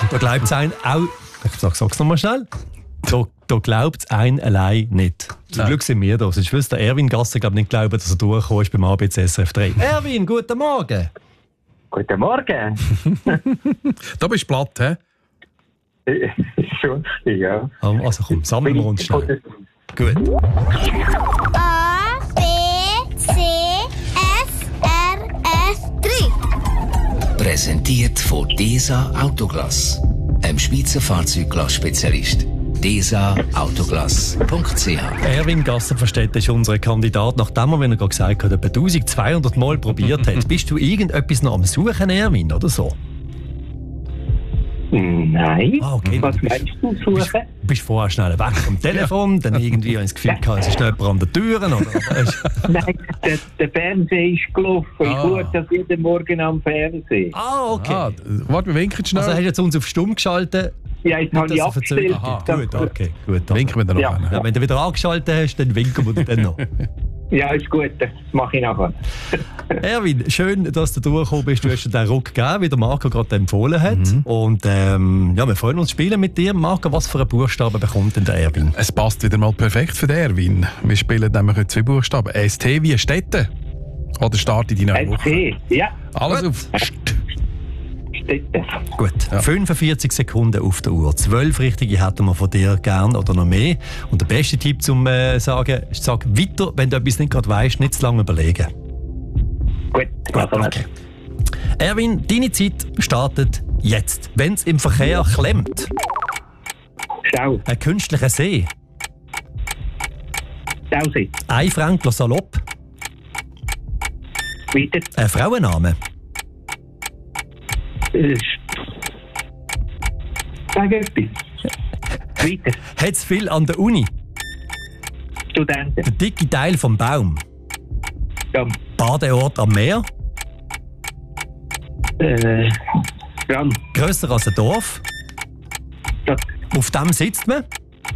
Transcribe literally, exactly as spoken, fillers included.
Da glaubt es ein auch... Ich sag, sag's nochmal schnell. Da, da glaubt es ein allein nicht. Zum Glück sind wir da. Sonst wüsste der Erwin Gasser glaub, nicht glauben, dass er durchgekommen ist beim A B C S R F drei. Erwin, guten Morgen. Guten Morgen. Da bist du platt, hä? Schon, ja. Also komm, sammeln wir uns schnell. Gut. A, B, C, S, R, F drei. Präsentiert von DESA Autoglass, einem Schweizer Fahrzeugglass-Spezialist. desa autoglass punkt c h. Erwin Gasser versteht, ist unser Kandidat, nachdem er, wie er gerade gesagt hat, etwa eintausendzweihundert Mal probiert hat. Bist du irgendetwas noch am Suchen, Erwin, oder so? Nein. Ah, okay. Was meinst du suchen? Bist, bist vorher schnell weg vom Telefon, dann irgendwie habe ich das Gefühl gehabt, es ist jemand an der Tür. Oder? Nein, der, der Fernseher ist gelaufen. Ah. Ich schaue das jeden Morgen am Fernsehen. Ah, okay. Ah, warte, wir winken schnell. Also hast du jetzt uns auf Stumm geschaltet? Ja, jetzt habe ich abgestellt. Aha, gut, okay. Gut, winken wir dann noch Ja. an. Ja, wenn du wieder angeschaltet hast, dann winken wir dir dann noch. Ja, ist gut, das mache ich nachher. Erwin, schön, dass du durchgekommen bist. Du hast dir den Ruck gegeben, wie der Marco gerade empfohlen hat. Mhm. Und ähm, ja, wir freuen uns spielen mit dir. Marco, was für einen Buchstaben bekommt denn der Erwin? Es passt wieder mal perfekt für den Erwin. Wir spielen nämlich heute zwei Buchstaben. S T wie Städte. Oder Start in die neue Woche. S T, ja. Alles auf St. Städte. Gut, Ja. fünfundvierzig Sekunden auf der Uhr. Zwölf richtige hätten wir von dir gern oder noch mehr. Und der beste Tipp zum äh, sagen ist, sag weiter, wenn du etwas nicht gerade weißt, nicht zu lange überlegen. Gut, Gut, okay. Erwin, deine Zeit startet jetzt. Wenn es im Verkehr klemmt, Stau, ein künstlicher See, Stausee, ein Fränkler Salopp, weiter, ein Frauenname, äh, sag etwas. Weiter, hat es viel an der Uni, Studenten, der dicke Teil vom Baum, Damm, Badeort am Meer, äh, Strand, grösser als ein Dorf, Stadt, auf dem sitzt man,